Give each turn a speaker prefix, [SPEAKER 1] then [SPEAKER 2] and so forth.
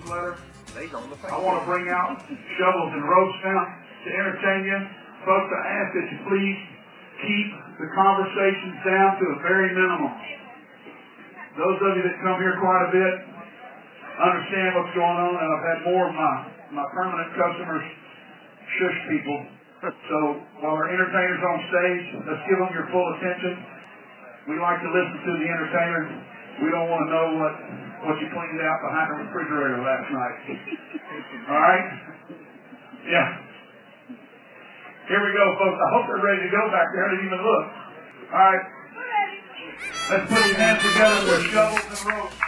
[SPEAKER 1] newsletter. I want to bring out shovels and ropes now to entertain you. Folks, I ask that you please keep the conversations down to a very minimum. Those of you that come here quite a bit understand what's going on, and I've had more of my permanent customers shush people. So while our entertainers on stage, let's give them your full attention. We like to listen to the entertainer. We don't want to know what you cleaned out behind the refrigerator last night. All right? Yeah. Here we go, folks. I hope they're ready to go back there. I didn't even look. All right. Let's put your hands together with shovels and ropes.